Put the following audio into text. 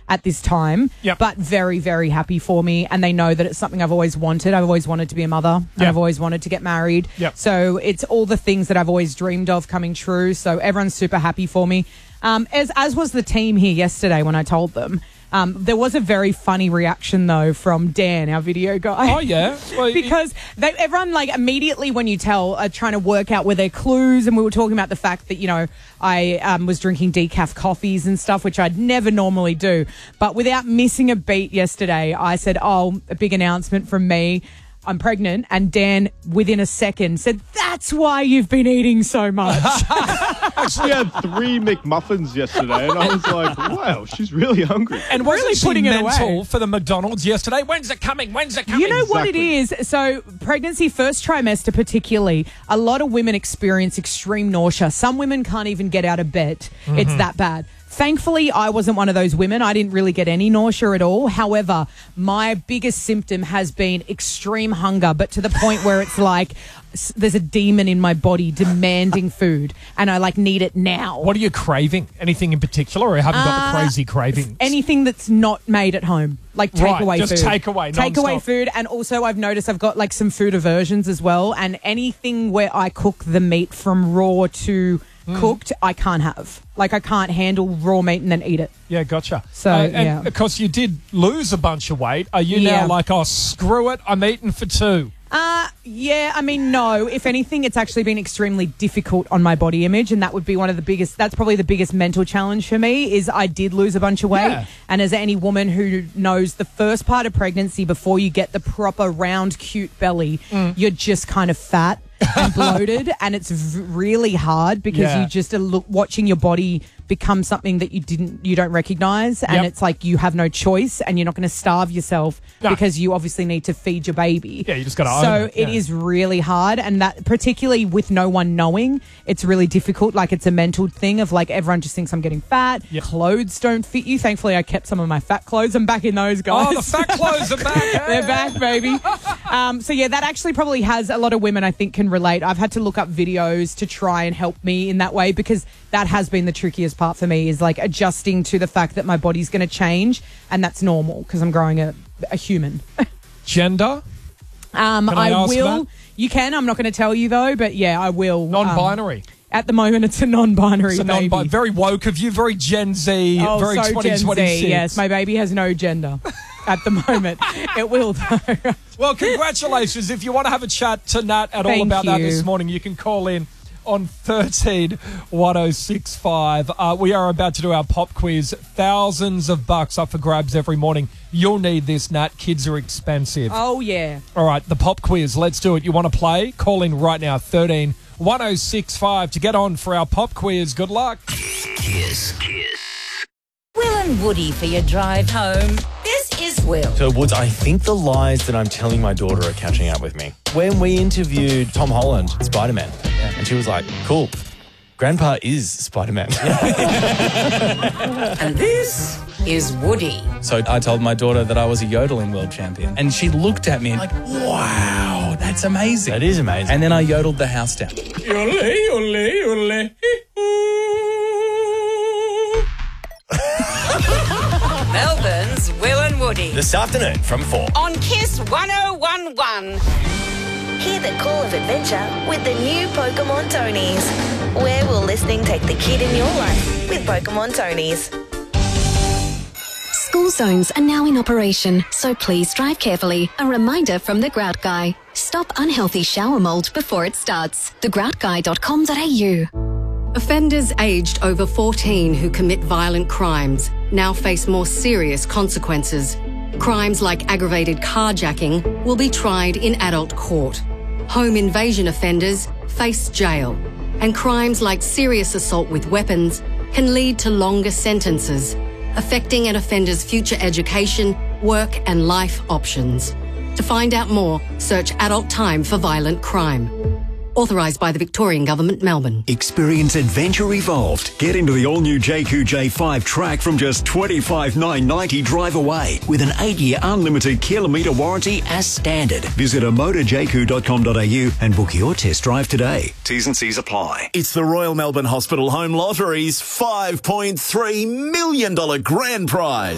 at this time, Yep. but very, very happy for me. And they know that it's something I've always wanted. I've always wanted to be a mother, and Yep. I've always wanted to get married. Yep. So it's all the things that I've always dreamed of coming true. So everyone's super happy for me. As was the team here yesterday when I told them. There was a very funny reaction, though, from Dan, our video guy. Oh, yeah? Well, Because everyone, like, immediately when you tell, are trying to work out where their clues, and we were talking about the fact that, you know, I was drinking decaf coffees and stuff, which I'd never normally do. But without missing a beat yesterday, I said, oh, a big announcement from me. I'm pregnant. And Dan, within a second, said, that's why you've been eating so much. She had 3 McMuffins yesterday, and I was like, wow, she's really hungry. And wasn't really she putting it mental away. for the McDonald's yesterday? When's it coming? When's it coming? You know what it Exactly. is? So pregnancy, first trimester particularly, a lot of women experience extreme nausea. Some women can't even get out of bed. It's that bad. Thankfully, I wasn't one of those women. I didn't really get any nausea at all. However, my biggest symptom has been extreme hunger, but to the point where it's like there's a demon in my body demanding food, and I like need it now. What are you craving? Anything in particular, or have you got the crazy cravings? Anything that's not made at home, like Right, takeaway just food. takeaway, Takeaway nonstop. food, and also I've noticed I've got like some food aversions as well, and anything where I cook the meat from raw to cooked, I can't have. Like I can't handle raw meat and then eat it. Yeah, gotcha. So, and yeah. of course, you did lose a bunch of weight. Are you Yeah. now like, oh, screw it, I'm eating for 2? Yeah, I mean, no. If anything, it's actually been extremely difficult on my body image, and that would be one of the biggest, that's probably the biggest mental challenge for me, is I did lose a bunch of weight. Yeah. And as any woman who knows, the first part of pregnancy, before you get the proper round, cute belly, you're just kind of fat and bloated, and it's really hard because Yeah. you just are watching your body become something that you don't recognize, and Yep. it's like you have no choice, and you're not going to starve yourself No. because you obviously need to feed your baby. Yeah, you just gotta So own it, it yeah. is really hard, and that particularly with no one knowing, it's really difficult. Like it's a mental thing of like everyone just thinks I'm getting fat. Yep. Clothes don't fit you. Thankfully, I kept some of my fat clothes. I'm back in those, guys. Oh, the fat clothes are back. They're back, baby. So yeah, that actually probably has a lot of women I think can relate. I've had to look up videos to try and help me in that way, because that has been the trickiest part for me, is like adjusting to the fact that my body's going to change, and that's normal because I'm growing a human. Gender? I ask will. that? You can. I'm not going to tell you though, but yeah, I will. Non-binary. At the moment, it's a non-binary It's a baby. very woke of you, very Gen Z, Oh, very so Gen 2026. Z. Yes, my baby has no gender at the moment. It will though. Well, congratulations. If you want to have a chat to Nat at all Thank about that you. this morning, you can call in on 13 1065. We are about to do our pop quiz. Thousands of bucks up for grabs every morning. You'll need this, Nat. Kids are expensive. Oh yeah. All right, the pop quiz. Let's do it. You want to play? Call in right now, 13 1065 to get on for our pop quiz. Good luck. Kiss. Will and Woody for your drive home. This is Will. So, Woods, I think the lies that I'm telling my daughter are catching up with me. When we interviewed Tom Holland, Spider-Man, and she was like, cool, Grandpa is Spider-Man. And this is Woody. So I told my daughter that I was a yodeling world champion. And she looked at me like, wow, that's amazing. That is amazing. And then I yodeled the house down. Melbourne's Will and Woody. This afternoon from 4. On Kiss 1011. Hear the call of adventure with the new Pokemon Tonies. Where will listening take the kid in your life with Pokemon Tonies? School zones are now in operation, so please drive carefully. A reminder from The Grout Guy. Stop unhealthy shower mold before it starts. thegroutguy.com.au. Offenders aged over 14 who commit violent crimes now face more serious consequences. Crimes like aggravated carjacking will be tried in adult court. Home invasion offenders face jail. And crimes like serious assault with weapons can lead to longer sentences, affecting an offender's future education, work and life options. To find out more, search Adult Time for Violent Crime. Authorised by the Victorian Government, Melbourne. Experience Adventure Evolved. Get into the all-new JQ J5 track from just $25,990 drive away with an 8-year unlimited kilometre warranty as standard. Visit motorjq.com.au and book your test drive today. T's and C's apply. It's the Royal Melbourne Hospital Home Lottery's $5.3 million grand prize.